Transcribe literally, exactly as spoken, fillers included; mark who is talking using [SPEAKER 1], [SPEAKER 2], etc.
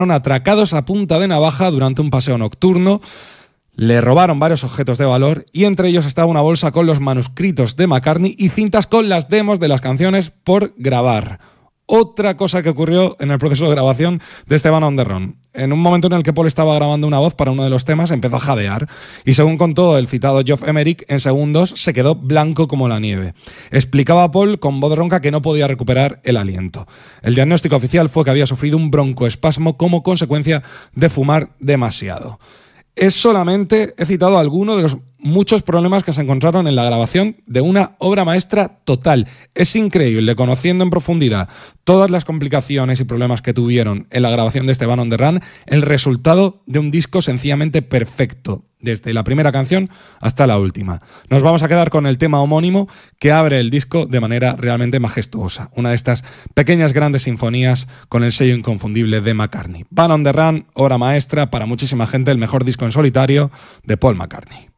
[SPEAKER 1] atracados a punta de navaja durante un paseo nocturno. Le robaron varios objetos de valor y entre ellos estaba una bolsa con los manuscritos de McCartney y cintas con las demos de las canciones por grabar. Otra cosa que ocurrió en el proceso de grabación de este Band on the Run. En un momento en el que Paul estaba grabando una voz para uno de los temas, empezó a jadear y según contó el citado Geoff Emerick, en segundos se quedó blanco como la nieve. Explicaba Paul con voz ronca que no podía recuperar el aliento. El diagnóstico oficial fue que había sufrido un broncoespasmo como consecuencia de fumar demasiado. Es solamente, he citado algunos de los muchos problemas que se encontraron en la grabación de una obra maestra total. Es increíble, conociendo en profundidad todas las complicaciones y problemas que tuvieron en la grabación de este Band on the Run, el resultado de un disco sencillamente perfecto, desde la primera canción hasta la última. Nos vamos a quedar con el tema homónimo que abre el disco de manera realmente majestuosa, una de estas pequeñas grandes sinfonías con el sello inconfundible de McCartney. Band on the Run, obra maestra, para muchísima gente el mejor disco en solitario de Paul McCartney.